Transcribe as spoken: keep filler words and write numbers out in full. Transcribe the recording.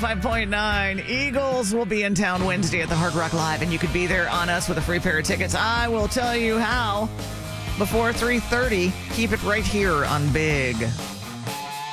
five point nine. Eagles will be in town Wednesday at the Hard Rock Live, and you could be there on us with a free pair of tickets. I will tell you how before three thirty. Keep it right here on Big.